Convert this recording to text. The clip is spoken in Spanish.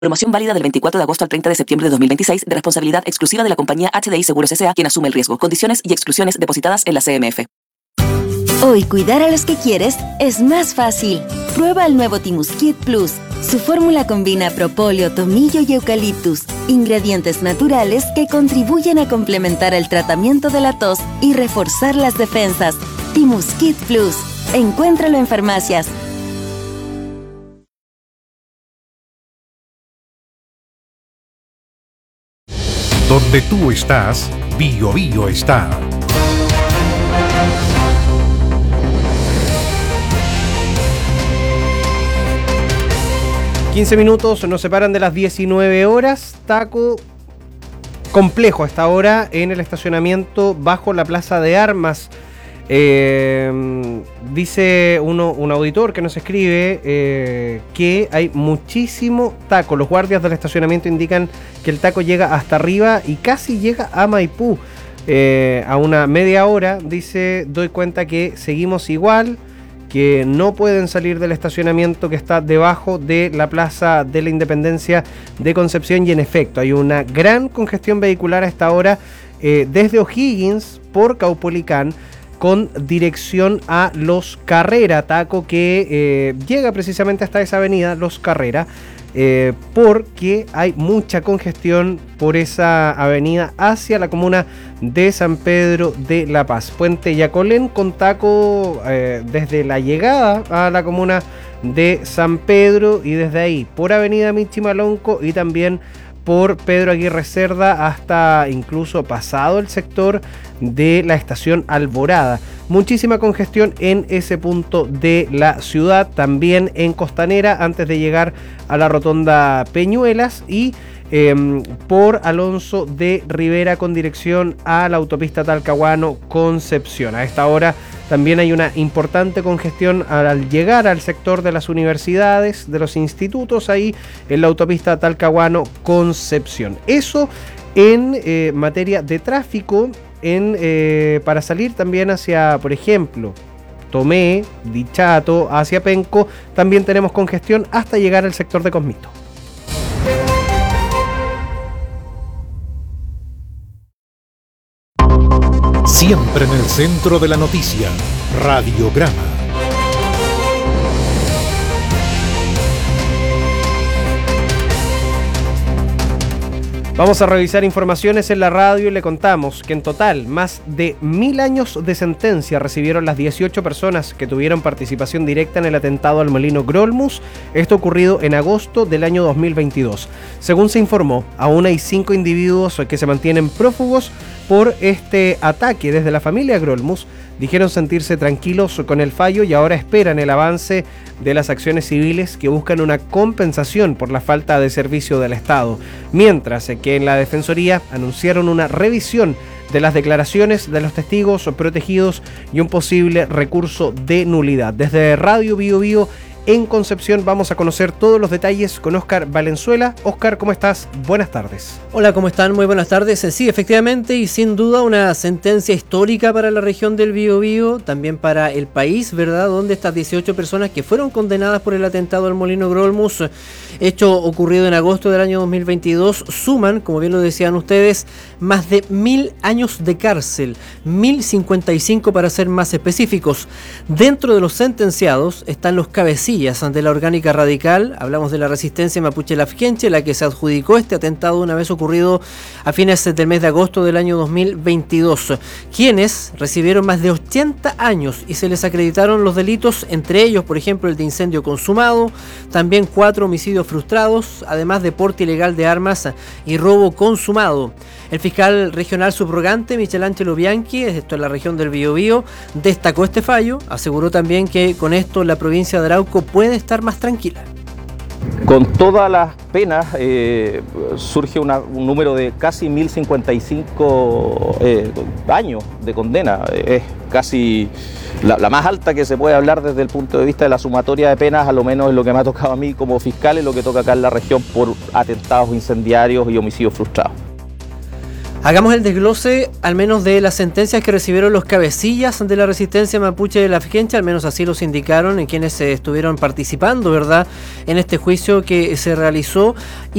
Promoción válida del 24 de agosto al 30 de septiembre de 2026, de responsabilidad exclusiva de la compañía HDI Seguros S.A., quien asume el riesgo. Condiciones y exclusiones depositadas en la CMF. Hoy cuidar a los que quieres es más fácil. Prueba el nuevo Timuskit Plus. Su fórmula combina propóleo, tomillo y eucaliptus, ingredientes naturales que contribuyen a complementar el tratamiento de la tos y reforzar las defensas. Timuskit Plus. Encuéntralo en farmacias. Donde tú estás, Bio Bio está. ...15 minutos nos separan de las 19 horas... ...taco complejo a esta hora... ...en el estacionamiento bajo la Plaza de Armas... dice un auditor que nos escribe... ...que hay muchísimo taco... ...los guardias del estacionamiento indican... ...que el taco llega hasta arriba... ...y casi llega a Maipú... a una media hora... ...dice, doy cuenta que seguimos igual... que no pueden salir del estacionamiento que está debajo de la Plaza de la Independencia de Concepción, y en efecto hay una gran congestión vehicular a esta hora desde O'Higgins por Caupolicán con dirección a Los Carrera, taco que llega precisamente hasta esa avenida Los Carrera, porque hay mucha congestión por esa avenida hacia la comuna de San Pedro de La Paz. Puente Yacolén con taco desde la llegada a la comuna de San Pedro y desde ahí por avenida Michimalonco y también por Pedro Aguirre Cerda hasta incluso pasado el sector de la estación Alborada. Muchísima congestión en ese punto de la ciudad, también en Costanera antes de llegar a la rotonda Peñuelas y por Alonso de Rivera con dirección a la autopista Talcahuano-Concepción. A esta hora también hay una importante congestión al llegar al sector de las universidades, de los institutos, ahí en la autopista Talcahuano-Concepción. Eso en materia de tráfico, para salir también hacia, por ejemplo, Tomé, Dichato, hacia Penco, también tenemos congestión hasta llegar al sector de Cosmito. Siempre en el centro de la noticia, Radiograma. Vamos a revisar informaciones en la radio y le contamos que en total más de 1000 años de sentencia recibieron las 18 personas que tuvieron participación directa en el atentado al Molino Grolmus, esto ocurrido en agosto del año 2022. Según se informó, aún hay 5 individuos que se mantienen prófugos por este ataque. Desde la familia Grolmus dijeron sentirse tranquilos con el fallo y ahora esperan el avance de las acciones civiles que buscan una compensación por la falta de servicio del Estado, mientras que en la Defensoría anunciaron una revisión de las declaraciones de los testigos protegidos y un posible recurso de nulidad. Desde Radio Bio Bio en Concepción vamos a conocer todos los detalles con Óscar Valenzuela. Óscar, ¿cómo estás? Buenas tardes. Hola, ¿cómo están? Muy buenas tardes. Sí, efectivamente, y sin duda una sentencia histórica para la región del Biobío, también para el país, ¿verdad? Donde estas 18 personas que fueron condenadas por el atentado al Molino Grolmus, hecho ocurrido en agosto del año 2022, suman, como bien lo decían ustedes, más de 1000 años de cárcel, 1055 para ser más específicos. Dentro de los sentenciados están los cabecillas ante la orgánica radical. Hablamos de la resistencia mapuche Lafkenche, la que se adjudicó este atentado una vez ocurrido a fines del mes de agosto del año 2022, quienes recibieron más de 80 años y se les acreditaron los delitos, entre ellos, por ejemplo, el de incendio consumado, también 4 homicidios frustrados, además de porte ilegal de armas y robo consumado. El fiscal regional subrogante Michelangelo Bianchi, esto en la región del Biobío, destacó este fallo, aseguró también que con esto la provincia de Arauco puede estar más tranquila. Con todas las penas surge un número de casi 1055 años de condena. Es casi la más alta que se puede hablar desde el punto de vista de la sumatoria de penas, a lo menos es lo que me ha tocado a mí como fiscal y lo que toca acá en la región por atentados incendiarios y homicidios frustrados. Hagamos el desglose al menos de las sentencias que recibieron los cabecillas de la resistencia mapuche de la Afgencha, al menos así los indicaron en quienes estuvieron participando, ¿verdad?, en este juicio que se realizó.